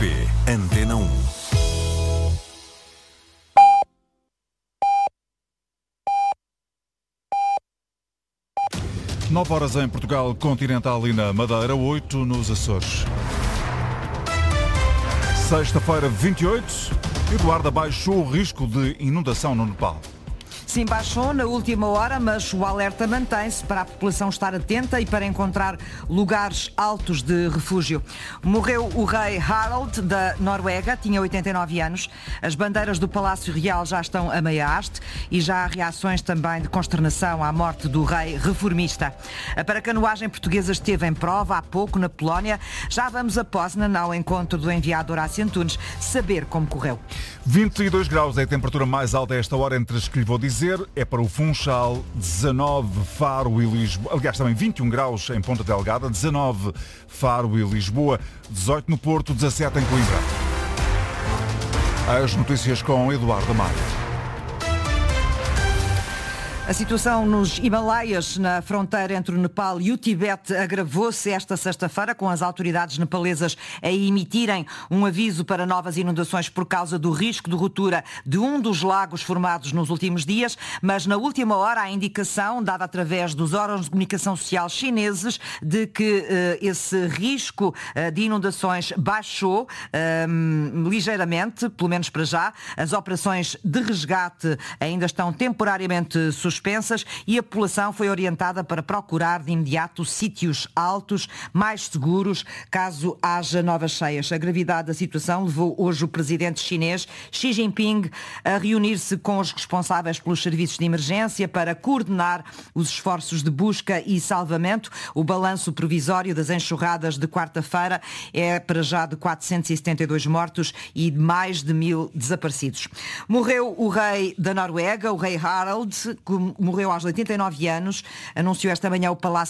RTP Antena 1. Nove horas em Portugal Continental e na Madeira, 8 nos Açores. Sexta-feira, 28, Eduardo baixou o risco de inundação no Nepal. Sim, baixou na última hora, mas o alerta mantém-se para a população estar atenta e para encontrar lugares altos de refúgio. Morreu o rei Harald da Noruega, tinha 89 anos. As bandeiras do Palácio Real já estão a meia haste e já há reações também de consternação à morte do rei reformista. A paracanoagem portuguesa esteve em prova há pouco na Polónia. Já vamos a Poznan ao encontro do enviado Horácio Antunes saber como correu. 22 graus é a temperatura mais alta a esta hora entre as que lhe vou dizer. É para o Funchal, 19 Faro e Lisboa. Aliás, também 21 graus em Ponta Delgada, 19 Faro e Lisboa, 18 no Porto, 17 em Coimbra. As notícias com Eduardo Amaro. A situação nos Himalaias, na fronteira entre o Nepal e o Tibete, agravou-se esta sexta-feira, com as autoridades nepalesas a emitirem um aviso para novas inundações por causa do risco de ruptura de um dos lagos formados nos últimos dias, mas na última hora a indicação, dada através dos órgãos de comunicação social chineses, de que esse risco de inundações baixou ligeiramente, pelo menos para já. As operações de resgate ainda estão temporariamente suspensas e a população foi orientada para procurar de imediato sítios altos, mais seguros, caso haja novas cheias. A gravidade da situação levou hoje o presidente chinês Xi Jinping a reunir-se com os responsáveis pelos serviços de emergência para coordenar os esforços de busca e salvamento. O balanço provisório das enxurradas de quarta-feira é para já de 472 mortos e de mais de 1000 desaparecidos. Morreu o rei da Noruega, o rei Harald, que morreu aos 89 anos. Anunciou esta manhã o Palácio